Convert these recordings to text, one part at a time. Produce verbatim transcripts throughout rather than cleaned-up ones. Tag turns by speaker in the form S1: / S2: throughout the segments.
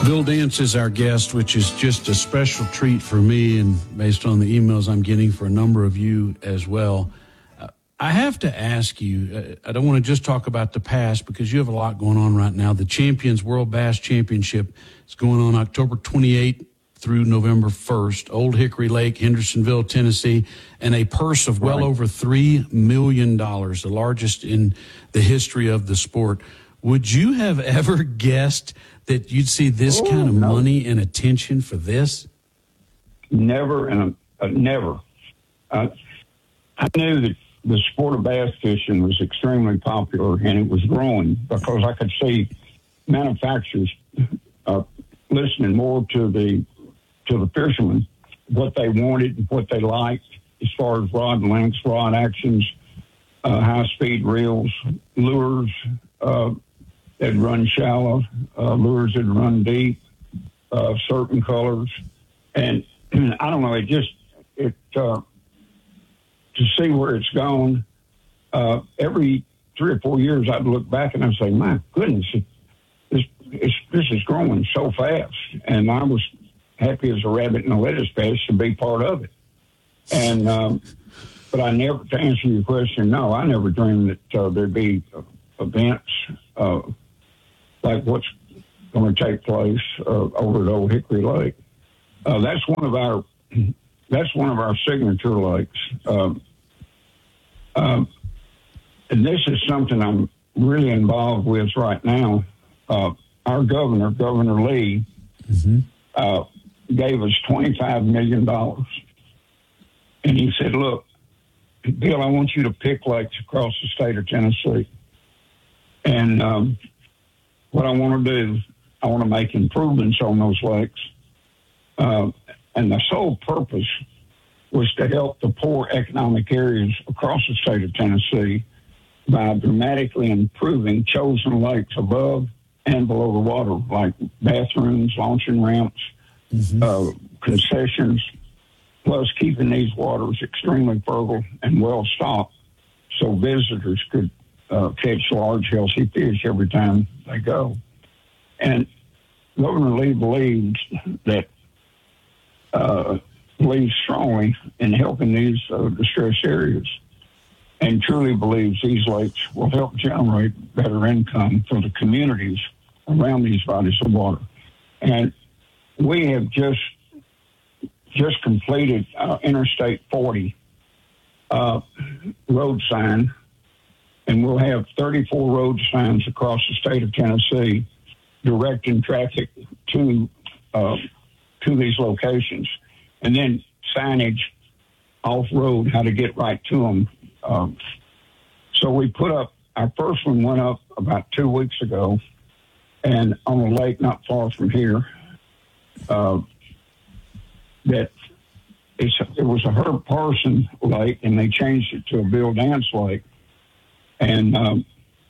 S1: Bill Dance is our guest, which is just a special treat for me and based on the emails I'm getting for a number of you as well. Uh, I have to ask you, uh, I don't want to just talk about the past because you have a lot going on right now. The Champions World Bass Championship is going on October twenty-eighth through November first, Old Hickory Lake, Hendersonville, Tennessee, and a purse of well
S2: right.
S1: over three million dollars, the largest in the history of the sport. Would you have ever guessed that you'd see this
S2: oh,
S1: kind of
S2: no.
S1: money and attention for this?
S2: Never, and uh, never. Uh, I knew that the sport of bass fishing was extremely popular, and it was growing because I could see manufacturers uh, listening more to the to the fishermen, what they wanted, what they liked, as far as rod lengths, rod actions, uh, high-speed reels, lures uh, that run shallow, uh, lures that run deep, uh, certain colors. And I don't know, it just, it uh, to see where it's gone, uh, every three or four years I'd look back and I'd say, my goodness, it, this, it's, this is growing so fast. And I was happy as a rabbit in a lettuce patch to be part of it. And, um, but I never, to answer your question, no, I never dreamed that uh, there'd be uh, events uh, like what's going to take place uh, over at Old Hickory Lake. Uh, that's one of our, that's one of our signature lakes. Um, um, and this is something I'm really involved with right now. Uh, our governor, Governor Lee, mm-hmm. uh, gave us twenty-five million dollars. And he said, look, Bill, I want you to pick lakes across the state of Tennessee. And um, what I want to do, I want to make improvements on those lakes. Uh, and the sole purpose was to help the poor economic areas across the state of Tennessee by dramatically improving chosen lakes above and below the water, like bathrooms, launching ramps, mm-hmm. uh, concessions, plus keeping these waters extremely fertile and well-stocked so visitors could uh, catch large, healthy fish every time they go. And Governor Lee believes that, uh, believes strongly in helping these uh, distressed areas and truly believes these lakes will help generate better income for the communities around these bodies of water. And we have just just completed uh, Interstate forty uh, road sign, and we'll have thirty-four road signs across the state of Tennessee directing traffic to uh, to these locations, and then signage off-road how to get right to them. Um, so we put up, our first one went up about two weeks ago, and on a lake not far from here, uh, that it's, it was a Herb Parson lake, and they changed it to a Bill Dance lake. And um,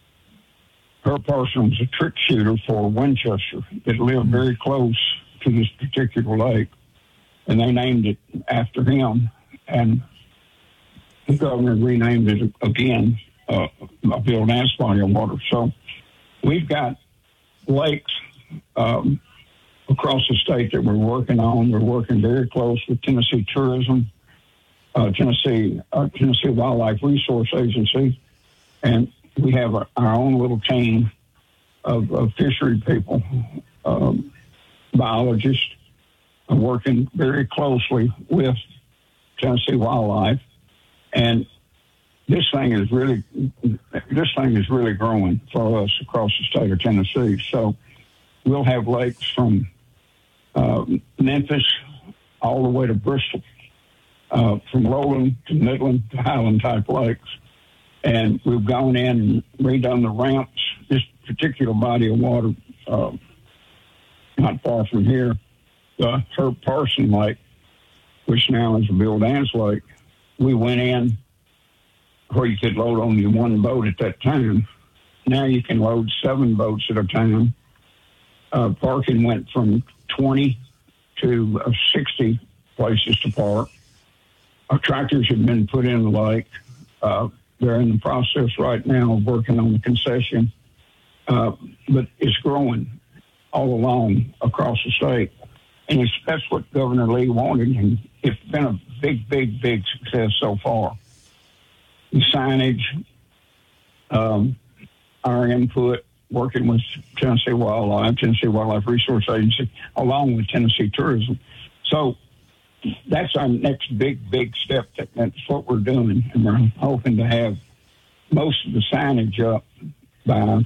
S2: Herb Parson was a trick shooter for Winchester that lived very close to this particular lake, and they named it after him. And the governor renamed it again, uh, a Bill Dance body of water. So we've got lakes um, across the state that we're working on. We're working very close with Tennessee Tourism, uh, Tennessee uh, Tennessee Wildlife Resource Agency, and we have a, our own little team of, of fishery people, um, biologists, uh, working very closely with Tennessee Wildlife. And this thing is really, this thing is really growing for us across the state of Tennessee. So we'll have lakes from uh, Memphis all the way to Bristol, uh, from lowland to midland to highland type lakes. And we've gone in and redone the ramps. This particular body of water, uh, not far from here, the Herb Parson Lake, which now is a Bill Dance Lake. We went in where you could load only one boat at that time. Now you can load seven boats at a time. Uh, parking went from twenty to uh, sixty places to park. Our tractors have been put in the lake. Uh, they're in the process right now of working on the concession. Uh, but it's growing. all along across the state. And it's, that's what Governor Lee wanted, and it's been a big, big, big success so far. The signage, um, our input, working with Tennessee Wildlife, Tennessee Wildlife Resource Agency, along with Tennessee Tourism. So that's our next big, big step. That, that's what we're doing, and we're hoping to have most of the signage up by,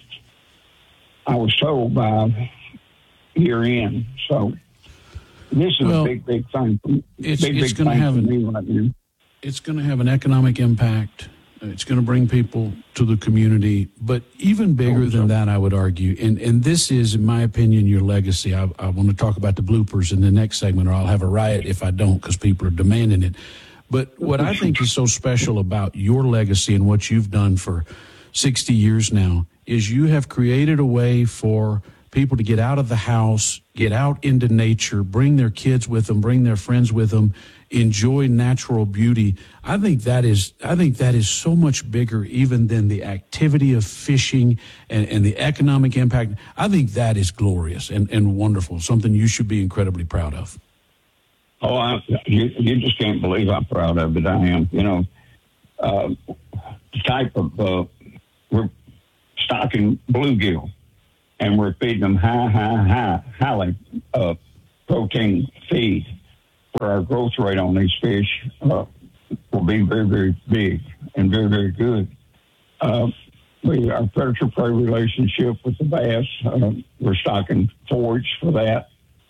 S2: I was told, by year end. So this is well, a big, big thing.
S1: It's,
S2: big,
S1: it's
S2: big
S1: going to have
S2: an,
S1: an,
S2: right now.
S1: It's going to have an economic impact. It's going to bring people to the community. But even bigger oh, than that, I would argue, and, and this is, in my opinion, your legacy. I, I want to talk about the bloopers in the next segment, or I'll have a riot if I don't, because people are demanding it. But what I think is so special about your legacy and what you've done for sixty years now is you have created a way for people to get out of the house, get out into nature, bring their kids with them, bring their friends with them, enjoy natural beauty. I think that is, I think that is so much bigger even than the activity of fishing and, and the economic impact. I think that is glorious and, and wonderful, something you should be incredibly proud of.
S2: Oh, I, you, you just can't believe how proud of it I am. You know, uh, the type of, uh, we're stocking bluegill, and we're feeding them high, high, high, highly uh, protein feed, where our growth rate on these fish uh, will be very, very big and very, very good. Uh, we, our predator-prey relationship with the bass, uh, we're stocking forage for that.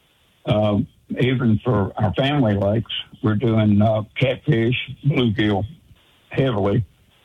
S2: Um, even for our family lakes, we're doing uh, catfish, bluegill heavily,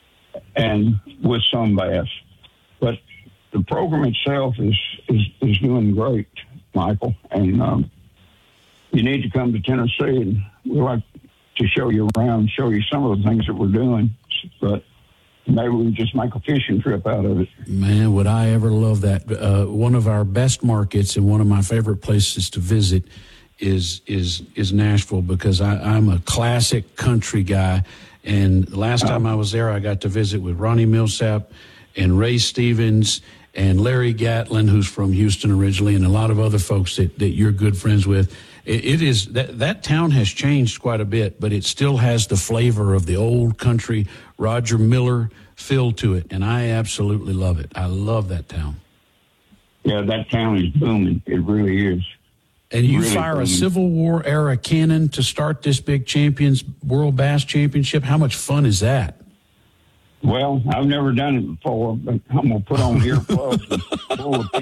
S2: and with some bass. But the program itself is, is, is doing great, Michael. And um, you need to come to Tennessee, and we'd like to show you around, show you some of the things that we're doing. But maybe we can just make a fishing trip out of it.
S1: Man, would I ever love that. Uh, one of our best markets and one of my favorite places to visit is is is Nashville, because I, I'm a classic country guy. And last time I was there, I got to visit with Ronnie Millsap and Ray Stevens and Larry Gatlin, who's from Houston originally, and a lot of other folks that, that you're good friends with. It, it is that that town has changed quite a bit, but it still has the flavor of the old country Roger Miller feel to it, and I absolutely love it. I love that town.
S2: Yeah, that town is booming. It really is.
S1: And you
S2: really
S1: fire
S2: booming.
S1: a Civil War era cannon to start this big champions World Bass Championship. How much fun is that?
S2: Well, I've never done it before, but I'm going to put on earplugs and pull a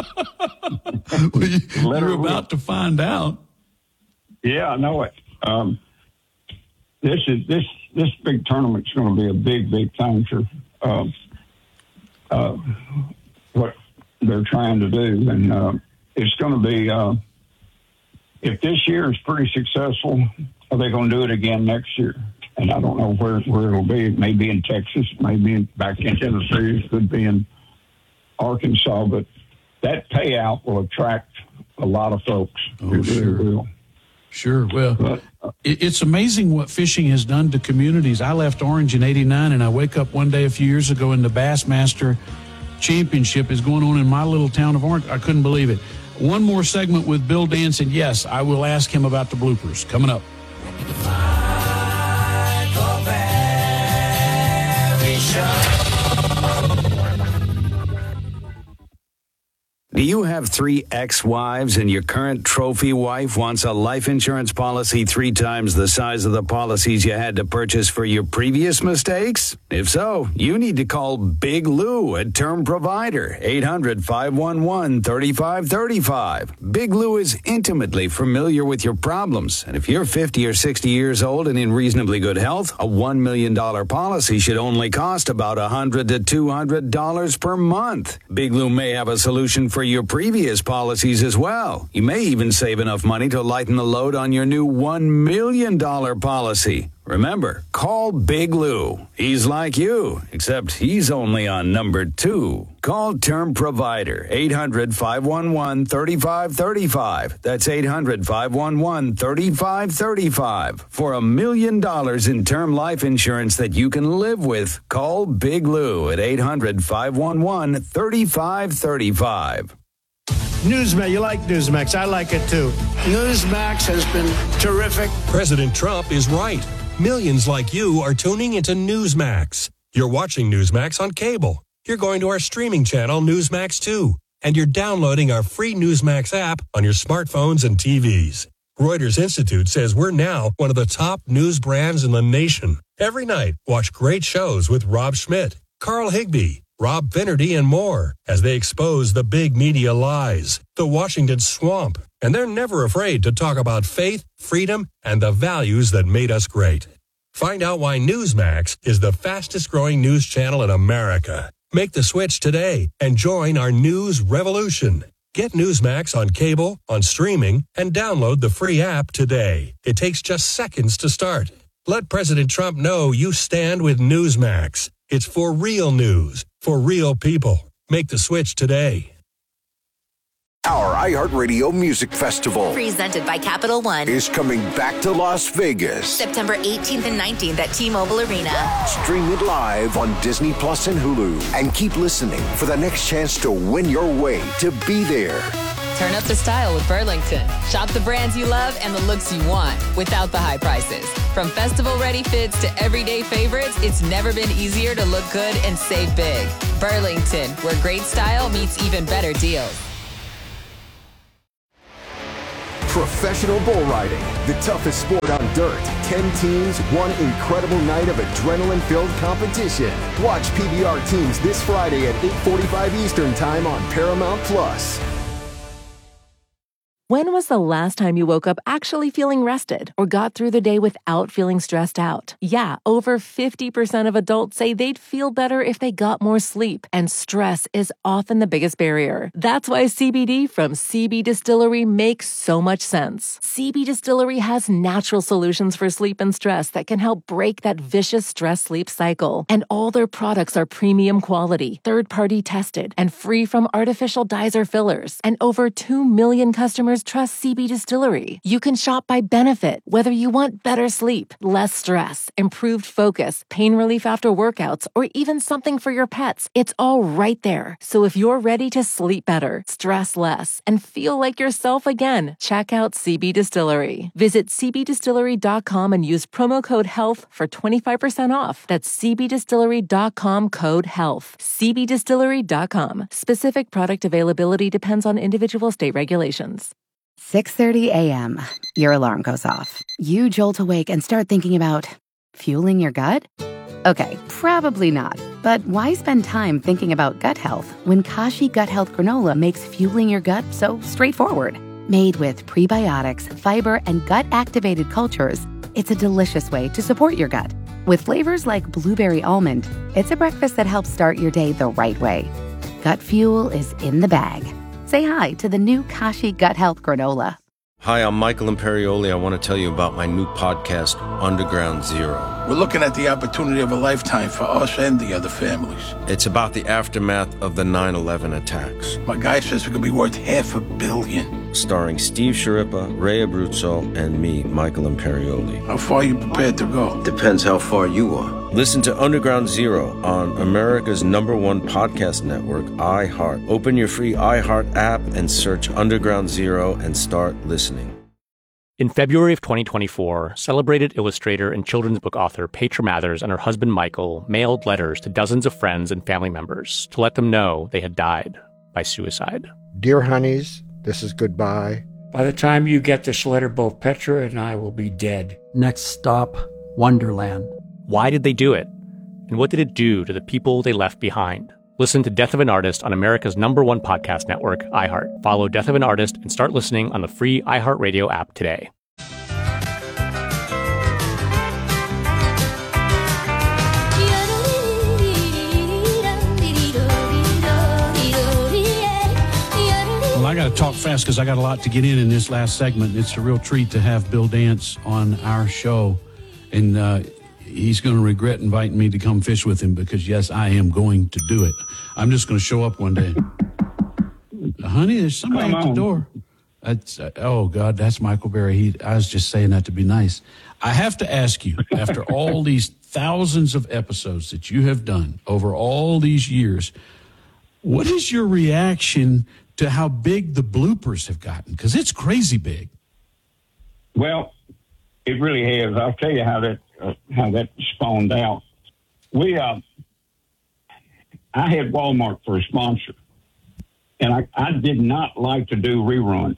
S2: pin.
S1: Well, you, you're about to find out.
S2: Yeah, I know it. Um, this is this this big tournament's going to be a big, big thing for uh, uh, what they're trying to do, and uh, it's going to be. Uh, if this year is pretty successful, are they going to do it again next year? And I don't know where, where it'll be. It may be in Texas, it may be in, back in Tennessee, it could be in Arkansas, but that payout will attract a lot of folks.
S1: Oh,
S2: it
S1: sure.
S2: really will.
S1: Sure. Well,
S2: but, uh,
S1: it, it's amazing what fishing has done to communities. I left Orange in eighty-nine, and I wake up one day a few years ago, and the Bassmaster Championship is going on in my little town of Orange. I couldn't believe it. One more segment with Bill Dance, and yes, I will ask him about the bloopers. Coming up.
S3: Do you have three ex-wives and your current trophy wife wants a life insurance policy three times the size of the policies you had to purchase for your previous mistakes? If so, you need to call Big Lou at Term Provider, eight hundred, five one one, three five three five. Big Lou is intimately familiar with your problems, and if you're fifty or sixty years old and in reasonably good health, a one million dollars policy should only cost about one hundred to two hundred dollars per month. Big Lou may have a solution for your previous policies as well. You may even save enough money to lighten the load on your new one million dollars policy. Remember, call Big Lou. He's like you, except he's only on number two. Call Term Provider, eight hundred, five one one, three five three five. That's eight hundred, five one one, three five three five. For a million dollars in term life insurance that you can live with, call Big Lou at eight hundred, five one one, three five three five.
S4: Newsmax, you like Newsmax. I like it too. Newsmax has been terrific.
S5: President Trump is right. Millions like you are tuning into Newsmax. You're watching Newsmax on cable. You're going to our streaming channel, Newsmax two. And you're downloading our free Newsmax app on your smartphones and T Vs. Reuters Institute says we're now one of the top news brands in the nation. Every night, watch great shows with Rob Schmidt, Carl Higbie, Rob Finnerty, and more as they expose the big media lies, the Washington swamp, and they're never afraid to talk about faith, freedom, and the values that made us great. Find out why Newsmax is the fastest growing news channel in America. Make the switch today and join our news revolution. Get Newsmax on cable, on streaming, and download the free app today. It takes just seconds to start. Let President Trump know you stand with Newsmax. It's for real news, for real people. Make the switch today.
S6: Our iHeartRadio Music Festival,
S7: presented by Capital One,
S6: is coming back to Las Vegas.
S7: September eighteenth and nineteenth at T-Mobile Arena.
S6: Stream it live on Disney Plus and Hulu. And keep listening for the next chance to win your way to be there.
S8: Turn up the style with Burlington. Shop the brands you love and the looks you want without the high prices. From festival-ready fits to everyday favorites, it's never been easier to look good and save big. Burlington, where great style meets even better deals.
S9: Professional bull riding, the toughest sport on dirt. Ten teams, one incredible night of adrenaline-filled competition. Watch P B R teams this Friday at eight forty-five Eastern Time on Paramount Plus.
S10: When was the last time you woke up actually feeling rested or got through the day without feeling stressed out? Yeah, over fifty percent of adults say they'd feel better if they got more sleep, and stress is often the biggest barrier. That's why C B D from C B Distillery makes so much sense. C B Distillery has natural solutions for sleep and stress that can help break that vicious stress-sleep cycle. And all their products are premium quality, third-party tested, and free from artificial dyes or fillers. And over two million customers trust C B Distillery. You can shop by benefit, whether you want better sleep, less stress, improved focus, pain relief after workouts, or even something for your pets. It's all right there. So if you're ready to sleep better, stress less, and feel like yourself again, check out C B Distillery. Visit c b distillery dot com and use promo code HEALTH for twenty-five percent off. That's c b distillery dot com code HEALTH. c b distillery dot com. Specific product availability depends on individual state regulations.
S11: six thirty a.m. Your alarm goes off. You jolt awake and start thinking about fueling your gut? Okay, probably not. But why spend time thinking about gut health when Kashi Gut Health Granola makes fueling your gut so straightforward? Made with prebiotics, fiber, and gut-activated cultures, it's a delicious way to support your gut. With flavors like blueberry almond, it's a breakfast that helps start your day the right way. Gut fuel is in the bag. Say hi to the new Kashi Gut Health Granola.
S12: Hi, I'm Michael Imperioli. I want to tell you about my new podcast, Underground Zero.
S13: We're looking at the opportunity of a lifetime for us and the other families.
S12: It's about the aftermath of the nine eleven attacks.
S13: My guy says it could be worth half a billion.
S12: Starring Steve Sciarippa, Ray Abruzzo, and me, Michael Imperioli.
S13: How far are you prepared to go?
S12: Depends how far you are. Listen to Underground Zero on America's number one podcast network, iHeart. Open your free iHeart app and search Underground Zero and start listening.
S14: In February of twenty twenty-four, celebrated illustrator and children's book author Petra Mathers and her husband Michael mailed letters to dozens of friends and family members to let them know they had died by suicide.
S15: Dear honeys, this is goodbye.
S16: By the time you get this letter, both Petra and I will be dead.
S17: Next stop, Wonderland.
S14: Why did they do it? And what did it do to the people they left behind? Listen to Death of an Artist on America's number one podcast network, iHeart. Follow Death of an Artist and start listening on the free iHeartRadio app today.
S1: Well, I got to talk fast because I got a lot to get in in this last segment. It's a real treat to have Bill Dance on our show. And, uh, he's going to regret inviting me to come fish with him because, yes, I am going to do it. I'm just going to show up one day. Honey, there's somebody
S2: Come
S1: at the
S2: on.
S1: door. That's, uh, oh, God, that's Michael Berry. He, I was just saying that to be nice. I have to ask you, after all these thousands of episodes that you have done over all these years, what is your reaction to how big the bloopers have gotten? Because it's crazy big.
S2: Well, it really has. I'll tell you how that uh, how that spawned out. We, uh, I had Walmart for a sponsor, and I, I did not like to do reruns.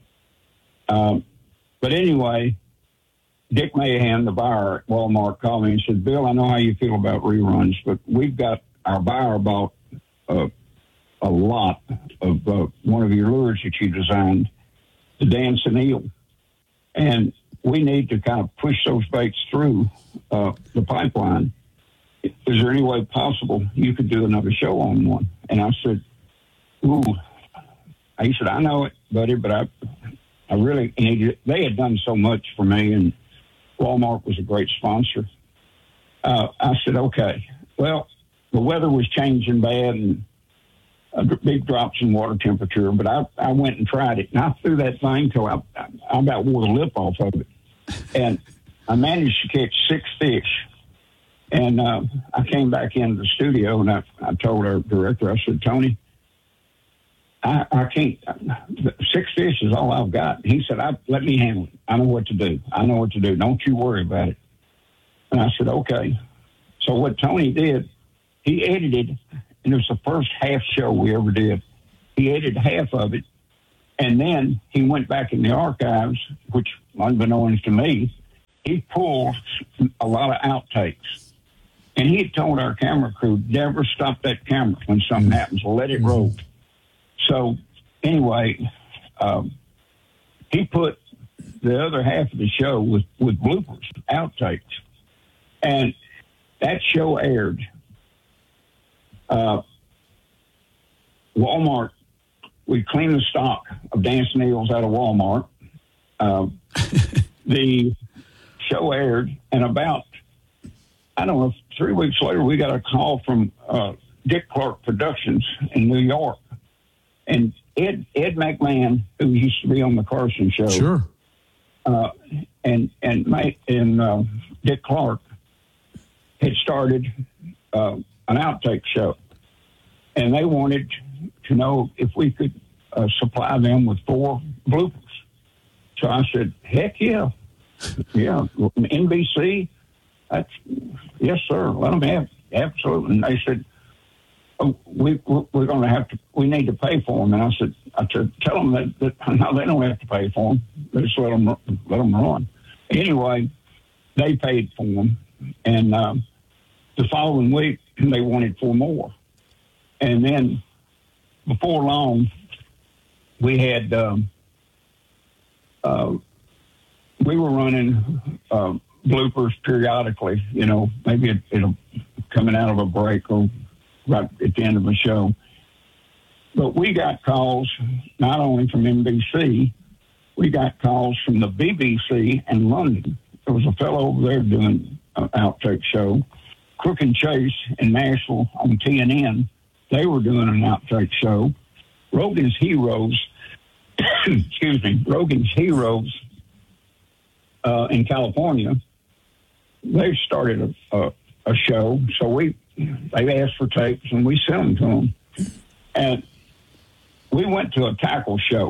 S2: Um, but anyway, Dick Mahan, the buyer at Walmart, called me and said, "Bill, I know how you feel about reruns, but we've got our buyer bought uh, a lot of uh, one of your lures that you designed, the dancing eel, and we need to kind of push those baits through uh, the pipeline. Is there any way possible you could do another show on one?" And I said, "Ooh," he said, "I know it, buddy, but I, I really needed it." They had done so much for me, and Walmart was a great sponsor. Uh, I said, "Okay." Well, the weather was changing bad and uh, big drops in water temperature, but I, I went and tried it, and I threw that thing till I, I about wore the lip off of it. And I managed to catch six fish. And uh, I came back into the studio, and I, I told our director, I said, "Tony, I, I can't, six fish is all I've got." He said, I, "Let me handle it. I know what to do. I know what to do. Don't you worry about it." And I said, "Okay." So what Tony did, he edited, and it was the first half show we ever did. He edited half of it, and then he went back in the archives, which, unbeknownst to me, he pulled a lot of outtakes. And he had told our camera crew, never stop that camera when something happens. Let it roll. So anyway, um, he put the other half of the show with, with bloopers, outtakes. And that show aired. Uh, Walmart, we cleaned the stock of dancing eels out of Walmart. Uh, the show aired, and about, I don't know, three weeks later, we got a call from uh, Dick Clark Productions in New York. And Ed Ed McMahon, who used to be on the Carson Show,
S1: sure,
S2: uh, and and Mike and uh, Dick Clark had started uh, an outtake show, and they wanted to know if we could uh, supply them with four bloopers. So I said, "Heck yeah, yeah, N B C, that's, yes sir, let them have, absolutely." And they said, "Oh, we, we're going to have to, we need to pay for them." And I said, I said, "Tell them that, that no, they don't have to pay for them. They just let them, let them run." Anyway, they paid for them. And um, the following week, they wanted four more. And then before long, we had, um, uh, we were running uh, bloopers periodically, you know, maybe it, it'll coming out of a break or right at the end of the show. But we got calls not only from N B C, we got calls from the B B C in London. There was a fellow over there doing an outtake show. Crook and Chase in Nashville on T N N, they were doing an outtake show. Rogan's Heroes, excuse me, Rogan's Heroes uh, in California, they started a, a, a show. So we, they asked for tapes, and we sent them to them. And we went to a tackle show.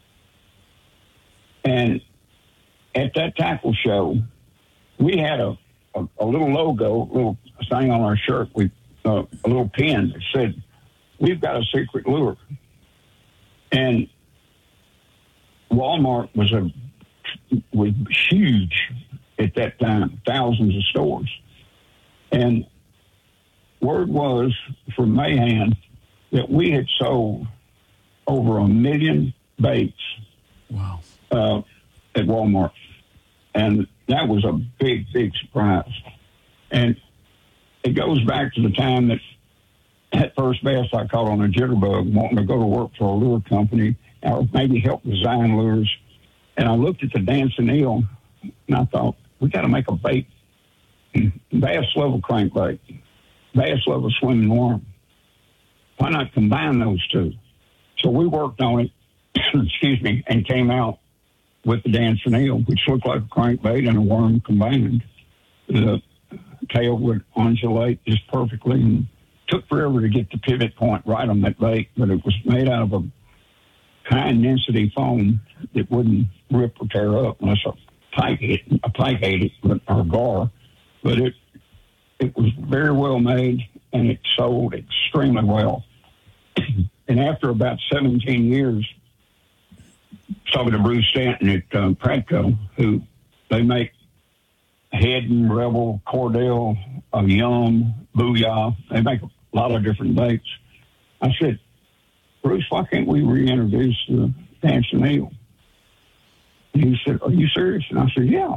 S2: And at that tackle show, we had a, a, a little logo, a little thing on our shirt, we uh, a little pin that said, "We've got a secret lure." And Walmart was a was huge at that time, thousands of stores. And word was from Mahan that we had sold over a million baits.
S1: Wow.
S2: Uh, at Walmart. And that was a big, big surprise. And it goes back to the time that at First Bass I caught on a jitterbug, wanting to go to work for a lure company or maybe help design lures. And I looked at the dancing eel, and I thought, we got to make a bait. Bass love a crankbait. Bass love a swimming worm. Why not combine those two? So we worked on it, excuse me, and came out with the dancing eel, which looked like a crankbait and a worm combined. The tail would undulate just perfectly, and took forever to get the pivot point right on that bait, but it was made out of a high-density foam that wouldn't rip or tear up unless a pike hit, a pike ate it, or gar. But it it was very well made, and it sold extremely well. And after about seventeen years, talking to Bruce Stanton at uh, Pratco, who they make Head and Rebel, Cordell, uh, Yum, Booyah. They make a lot of different baits. I said, Bruce, why can't we reintroduce the Dancing Eel? And he said, are you serious? And I said, yeah.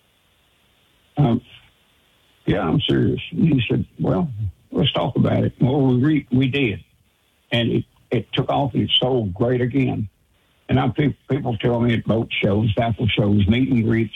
S2: Um, yeah, I'm serious. And he said, well, let's talk about it. Well, we re- we did. And it, it took off and it sold great again. And I pe- people tell me at boat shows, baffle shows, meet and greets,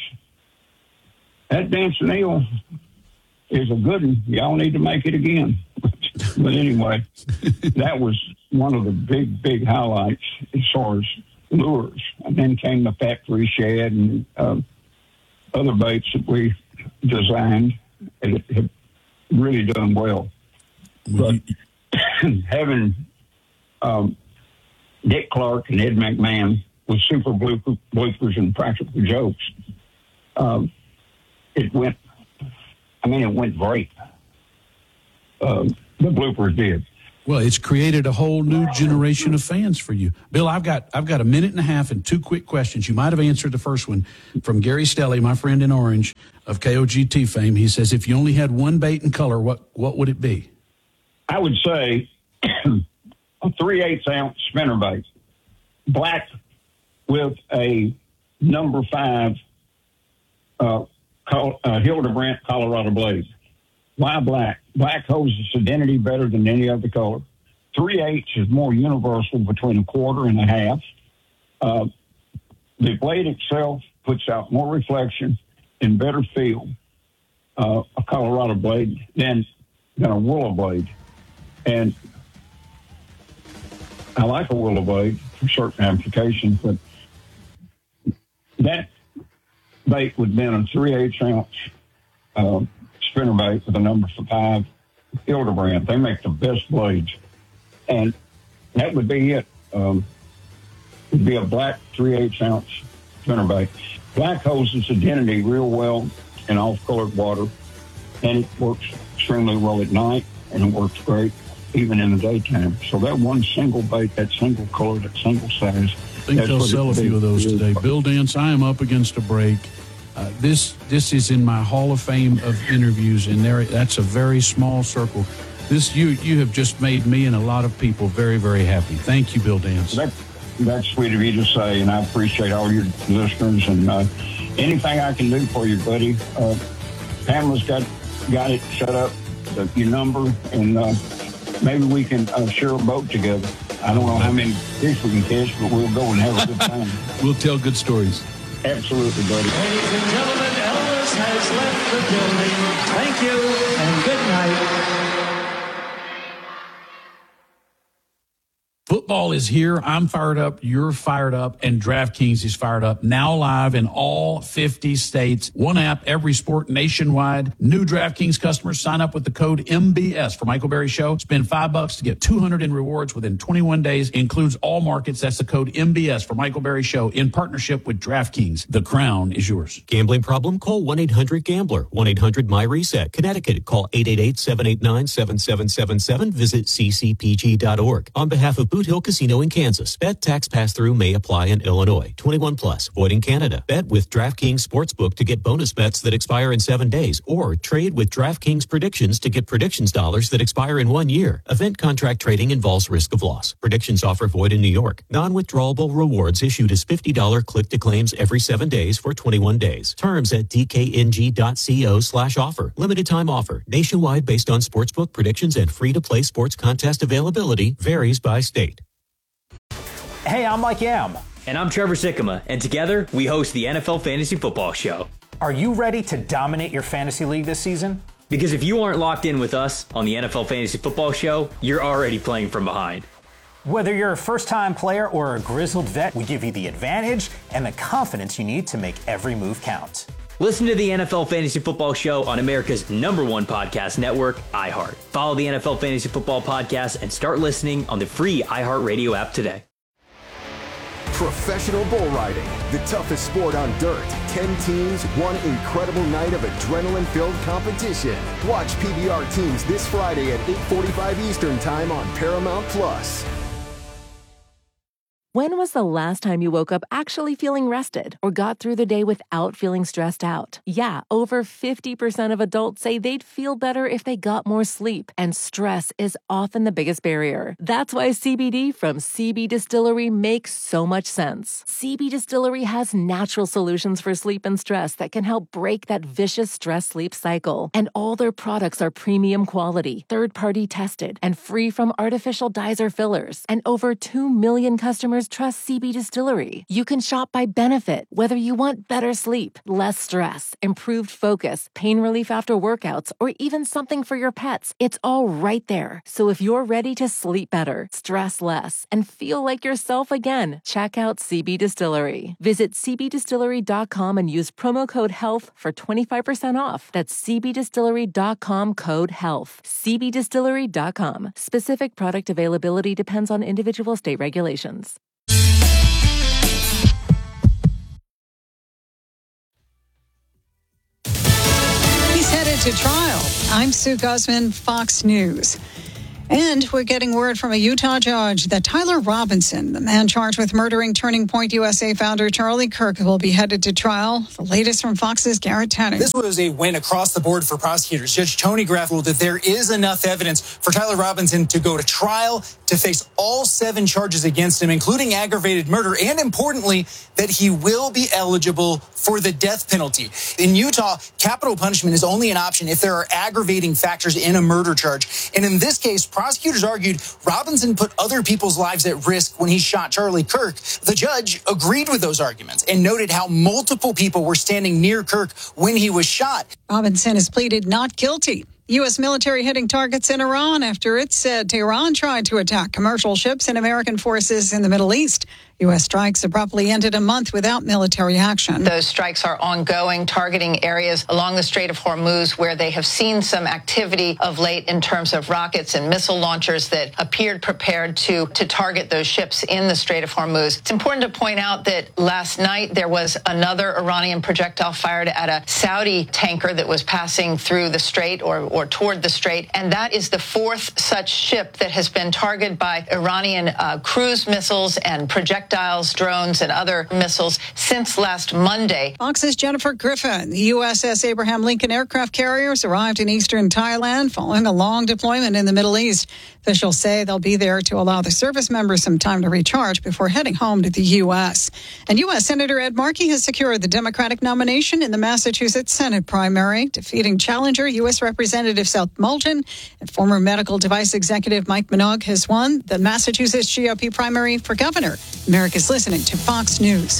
S2: that Dancing Eel is a good one. Y'all need to make it again. But anyway, that was one of the big, big highlights as far as lures. And then came the Factory Shed and uh, other baits that we designed and it have really done well. But having um, Dick Clark and Ed McMahon with super blooper, bloopers and practical jokes, um, it went, I mean, it went great. Um, the bloopers did.
S1: Well, it's created a whole new generation of fans for you. Bill, I've got I've got a minute and a half and two quick questions. You might have answered the first one from Gary Stelly, my friend in Orange of K O G T fame. He says, if you only had one bait and color, what, what would it be?
S2: I would say a three-eighths ounce spinnerbait, black with a number five uh, Col- uh, Hildebrandt Colorado blade. Why black? Black holds its identity better than any other color. Three-eighths is more universal between a quarter and a half. Uh, the blade itself puts out more reflection and better feel, uh, a Colorado blade than, than a willow blade. And I like a willow blade for certain applications, but that bait would have been a three-eighths ounce uh, spinnerbait with a number five Hildebrandt. They make the best blades. And that would be it. Um, it would be a black three-eighths ounce spinnerbait. Black holds its identity real well in off-colored water, and it works extremely well at night, and it works great even in the daytime. So that one single bait, that single color, that single size.
S1: I think they'll sell a few of those today. Bill Dance, I am up against a break. Uh, this this is in my Hall of Fame of interviews, and there that's a very small circle. This you you have just made me and a lot of people very, very happy. Thank you, Bill Dance.
S2: That, that's sweet of you to say, and I appreciate all your listeners. And uh, anything I can do for you, buddy. Uh, Pamela's got got it set up, the, your number, and uh, maybe we can uh, share a boat together. I don't know how many fish we can catch, but we'll go and have a good time.
S1: We'll tell good stories.
S2: Absolutely, buddy.
S18: Ladies and gentlemen, Elvis has left the building. Thank you and good night.
S1: Football is here. I'm fired up. You're fired up. And DraftKings is fired up. Now live in all fifty states. One app, every sport nationwide. New DraftKings customers sign up with the code M B S for Michael Berry Show. Spend five bucks to get two hundred in rewards within twenty-one days. Includes all markets. That's the code M B S for Michael Berry Show in partnership with DraftKings. The crown is yours.
S19: Gambling problem? Call one eight hundred gambler. one eight hundred my reset. Connecticut. Call eight eight eight, seven eight nine, seven seven seven seven. Visit c c p g dot org. On behalf of Boot Hill Casino in Kansas. Bet tax pass-through may apply in Illinois. twenty-one plus. Void in Canada. Bet with DraftKings Sportsbook to get bonus bets that expire in seven days. Or trade with DraftKings Predictions to get predictions dollars that expire in one year. Event contract trading involves risk of loss. Predictions offer void in New York. Non-withdrawable rewards issued as fifty dollars click-to-claims every seven days for twenty-one days. Terms at d k n g dot co slash offer. Limited time offer. Nationwide based on sportsbook predictions and free-to-play sports contest availability. Varies by state.
S20: Hey, I'm Mike Yam. And I'm Trevor Sikkema. And together, we host the N F L Fantasy Football Show. Are you ready to dominate your fantasy league this season? Because if you aren't locked in with us on the N F L Fantasy Football Show, you're already playing from behind. Whether you're a first-time player or a grizzled vet, we give you the advantage and the confidence you need to make every move count. Listen to the N F L Fantasy Football Show on America's number one podcast network, iHeart. Follow the N F L Fantasy Football Podcast and start listening on the free iHeartRadio app today.
S9: Professional bull riding, the toughest sport on dirt. Ten teams, one incredible night of adrenaline-filled competition. Watch P B R Teams this Friday at eight forty-five Eastern Time on Paramount Plus.
S10: When was the last time you woke up actually feeling rested or got through the day without feeling stressed out? Yeah, over fifty percent of adults say they'd feel better if they got more sleep, and stress is often the biggest barrier. That's why C B D from C B Distillery makes so much sense. C B Distillery has natural solutions for sleep and stress that can help break that vicious stress-sleep cycle. And all their products are premium quality, third-party tested, and free from artificial dyes or fillers. And over two million customers trust C B Distillery. You can shop by benefit, whether you want better sleep, less stress, improved focus, pain relief after workouts, or even something for your pets. It's all right there. So if you're ready to sleep better, stress less, and feel like yourself again, check out C B Distillery. Visit c b distillery dot com and use promo code HEALTH for twenty-five percent off. That's c b distillery dot com code HEALTH. c b distillery dot com. Specific product availability depends on individual state regulations.
S21: Headed to trial. I'm Sue Guzman, Fox News. And we're getting word from a Utah judge that Tyler Robinson, the man charged with murdering Turning Point U S A founder Charlie Kirk, will be headed to trial. The latest from Fox's Garrett Tanner.
S22: This was a win across the board for prosecutors. Judge Tony Graff ruled that there is enough evidence for Tyler Robinson to go to trial, to face all seven charges against him, including aggravated murder, and importantly, that he will be eligible for the death penalty. In Utah, capital punishment is only an option if there are aggravating factors in a murder charge. And in this case, prosecutors argued Robinson put other people's lives at risk when he shot Charlie Kirk. The judge agreed with those arguments and noted how multiple people were standing near Kirk when he was shot.
S21: Robinson has pleaded not guilty. U S military hitting targets in Iran after it said Tehran tried to attack commercial ships and American forces in the Middle East. U S strikes abruptly ended a month without military action.
S23: Those strikes are ongoing, targeting areas along the Strait of Hormuz where they have seen some activity of late in terms of rockets and missile launchers that appeared prepared to, to target those ships in the Strait of Hormuz. It's important to point out that last night there was another Iranian projectile fired at a Saudi tanker that was passing through the strait or, or toward the strait, and that is the fourth such ship that has been targeted by Iranian uh, cruise missiles and projectiles. Projectiles, drones, and other missiles since last Monday.
S21: Fox's Jennifer Griffin. The U S S Abraham Lincoln aircraft carriers arrived in eastern Thailand following a long deployment in the Middle East. Officials say they'll be there to allow the service members some time to recharge before heading home to the U S. And U S Senator Ed Markey has secured the Democratic nomination in the Massachusetts Senate primary, defeating challenger U S Representative Seth Moulton, and former medical device executive Mike Minogue has won the Massachusetts G O P primary for governor. America's listening to Fox News.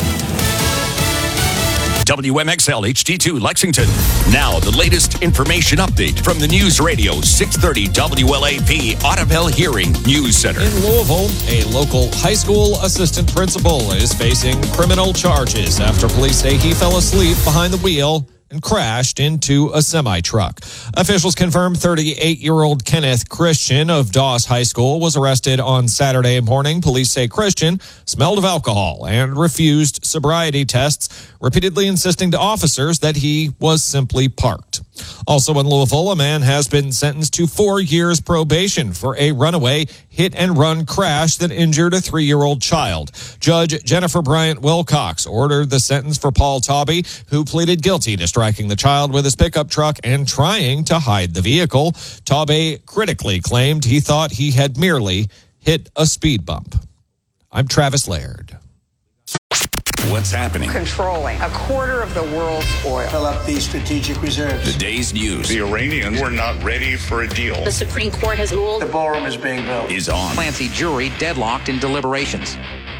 S24: W M X L H D two Lexington. Now the latest information update from the News Radio six thirty W L A P Audubon Hearing News Center.
S25: In Louisville, a local high school assistant principal is facing criminal charges after police say he fell asleep behind the wheel and crashed into a semi-truck. Officials confirmed thirty-eight-year-old Kenneth Christian of Doss High School was arrested on Saturday morning. Police say Christian smelled of alcohol and refused sobriety tests, repeatedly insisting to officers that he was simply parked. Also in Louisville, a man has been sentenced to four years probation for a runaway hit-and-run crash that injured a three-year-old child. Judge Jennifer Bryant Wilcox ordered the sentence for Paul Tauby, who pleaded guilty to striking the child with his pickup truck and trying to hide the vehicle. Tauby critically claimed he thought he had merely hit a speed bump. I'm Travis Laird.
S26: What's happening?
S27: Controlling a quarter of the world's oil.
S28: Fill up these strategic reserves.
S26: The day's news.
S29: The Iranians were not ready for a deal.
S30: The Supreme Court has ruled.
S28: The ballroom is being built.
S26: Is on.
S31: Clancy jury deadlocked in deliberations.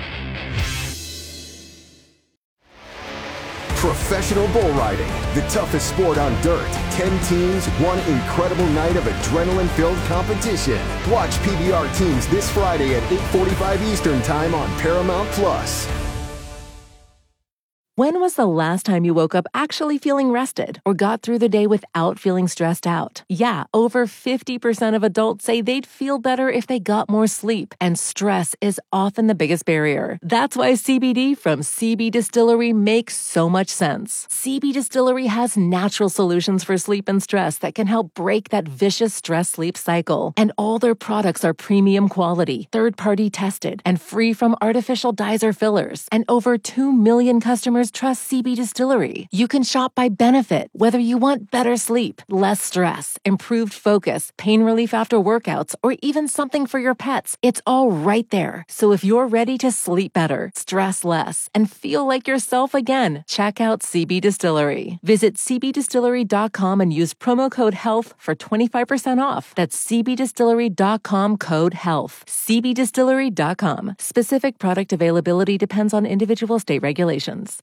S9: Professional bull riding, the toughest sport on dirt. Ten teams, one incredible night of adrenaline-filled competition. Watch P B R Teams this Friday at eight forty-five Eastern Time on Paramount Plus.
S10: When was the last time you woke up actually feeling rested or got through the day without feeling stressed out? Yeah, over fifty percent of adults say they'd feel better if they got more sleep, and stress is often the biggest barrier. That's why C B D from C B Distillery makes so much sense. C B Distillery has natural solutions for sleep and stress that can help break that vicious stress-sleep cycle. And all their products are premium quality, third-party tested, and free from artificial dyes or fillers. And over two million customers trust C B Distillery. You can shop by benefit, whether you want better sleep, less stress, improved focus, pain relief after workouts, or even something for your pets. It's all right there. So if you're ready to sleep better, stress less, and feel like yourself again, check out C B Distillery. Visit c b distillery dot com and use promo code HEALTH for twenty-five percent off. That's c b distillery dot com code HEALTH. c b distillery dot com. Specific product availability depends on individual state regulations.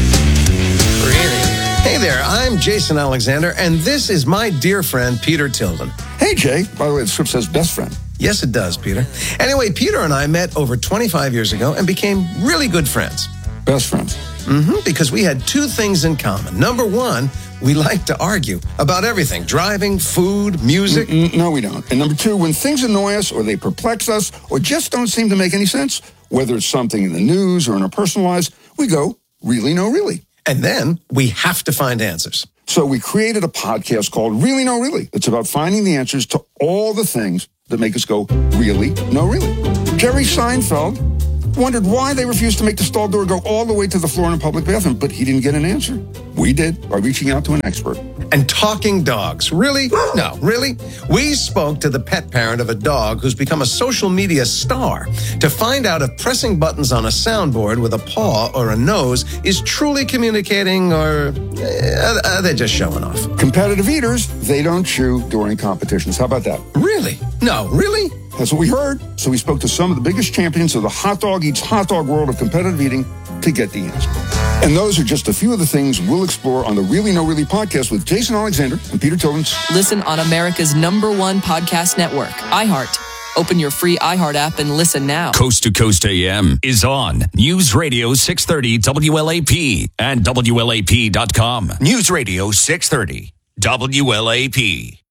S3: Hey there, I'm Jason Alexander, and this is my dear friend, Peter Tilden.
S4: Hey, Jay. By the way, the script says best friend.
S3: Yes, it does, Peter. Anyway, Peter and I met over twenty-five years ago and became really good friends.
S4: Best friends?
S3: Mm-hmm, because we had two things in common. Number one, we like to argue about everything, driving, food, music.
S4: Mm-mm, no, we don't. And number two, when things annoy us or they perplex us or just don't seem to make any sense, whether it's something in the news or in our personal lives, we go, really, no, really.
S3: And then we have to find answers.
S4: So we created a podcast called Really, No, Really. It's about finding the answers to all the things that make us go, really, no, really. Jerry Seinfeld wondered why they refused to make the stall door go all the way to the floor in a public bathroom, but he didn't get an answer. We did by reaching out to an expert.
S3: And talking dogs. Really? No, really? We spoke to the pet parent of a dog who's become a social media star to find out if pressing buttons on a soundboard with a paw or a nose is truly communicating, or uh, are they just showing off?
S4: Competitive eaters, they don't chew during competitions. How about that?
S3: Really? No, really?
S4: That's what we heard. So we spoke to some of the biggest champions of the hot dog eats hot dog world of competitive eating to get the answer. And those are just a few of the things we'll explore on the Really No Really podcast with Jason Alexander and Peter Tilden.
S5: Listen on America's number one podcast network, iHeart. Open your free iHeart app and listen now.
S24: Coast to Coast A M is on News Radio six thirty W L A P and W L A P dot com. News Radio six thirty W L A P.